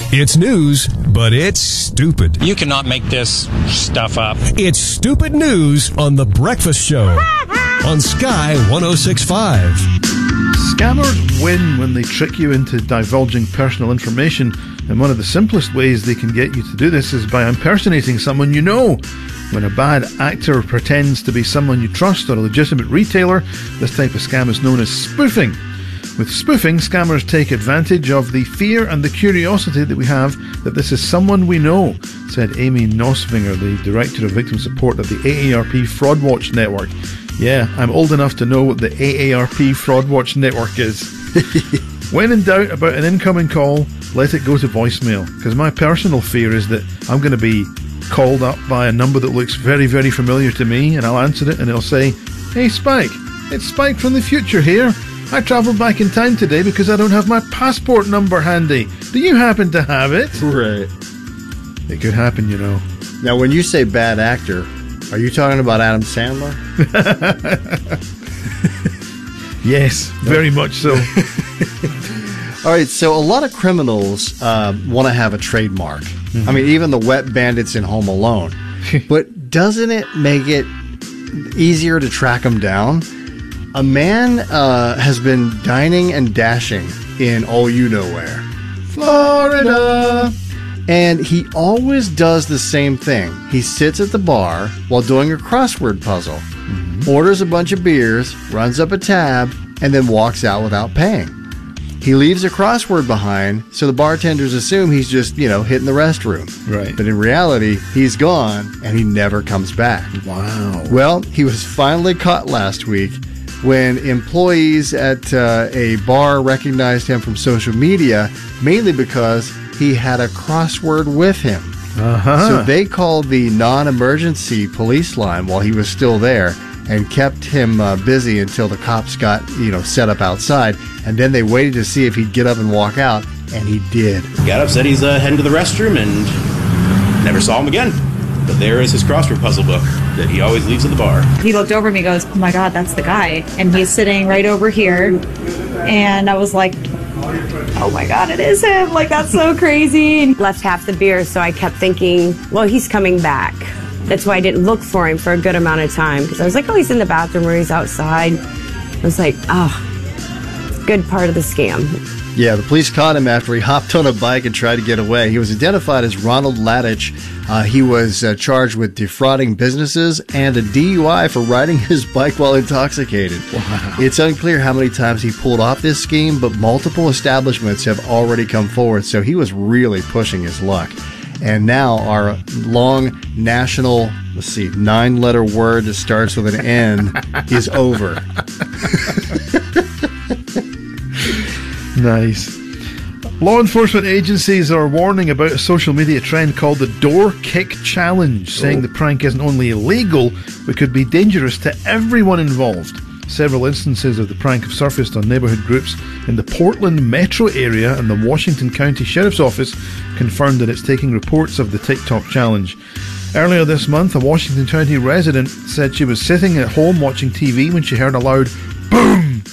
It's news, but it's stupid. You cannot make this stuff up. It's stupid news on The Breakfast Show on Sky 106.5. Scammers win when they trick you into divulging personal information, and one of the simplest ways they can get you to do this is by impersonating someone you know. When a bad actor pretends to be someone you trust or a legitimate retailer, this type of scam is known as spoofing. With spoofing, scammers take advantage of the fear and the curiosity that we have that this is someone we know, said Amy Nosvinger, the Director of Victim Support at the AARP Fraud Watch Network. Yeah, I'm old enough to know what the AARP Fraud Watch Network is. When in doubt about an incoming call, let it go to voicemail, because my personal fear is that I'm going to be called up by a number that looks very, very familiar to me, and I'll answer it and it'll say, "Hey Spike, it's Spike from the future here. I travelled back in time today because I don't have my passport number handy. Do you happen to have it?" Right. It could happen, you know. Now, when you say bad actor, are you talking about Adam Sandler? Yes, very much so. All right, so a lot of criminals want to have a trademark. Mm-hmm. I mean, even the wet bandits in Home Alone. But doesn't it make it easier to track them down? A man has been dining and dashing in you-know-where, Florida. And he always does the same thing. He sits at the bar while doing a crossword puzzle, orders a bunch of beers, runs up a tab, and then walks out without paying. He leaves a crossword behind, so the bartenders assume he's just, hitting the restroom. Right. But in reality, he's gone, and he never comes back. Wow. Well, he was finally caught last week when employees at a bar recognized him from social media, mainly because he had a crossword with him. Uh-huh. So they called the non-emergency police line while he was still there and kept him busy until the cops got, set up outside. And then they waited to see if he'd get up and walk out, and he did. Got up, said he's heading to the restroom, and never saw him again. But there is his crossword puzzle book that he always leaves at the bar. He looked over at me and goes, "Oh my God, that's the guy." And he's sitting right over here. And I was like, "Oh my God, it is him." Like, that's so crazy. Left half the beer, so I kept thinking, well, he's coming back. That's why I didn't look for him for a good amount of time. Because I was like, oh, he's in the bathroom or he's outside. I was like, oh, good part of the scam. Yeah, the police caught him after he hopped on a bike and tried to get away. He was identified as Ronald Ladich. He was charged with defrauding businesses and a DUI for riding his bike while intoxicated. Wow. It's unclear how many times he pulled off this scheme, but multiple establishments have already come forward, so he was really pushing his luck. And now our long national, 9-letter word that starts with an N is over. Nice. Law enforcement agencies are warning about a social media trend called the Door Kick Challenge, saying the prank isn't only illegal, but could be dangerous to everyone involved. Several instances of the prank have surfaced on neighbourhood groups in the Portland metro area, and the Washington County Sheriff's Office confirmed that it's taking reports of the TikTok challenge. Earlier this month, a Washington County resident said she was sitting at home watching TV when she heard a loud boom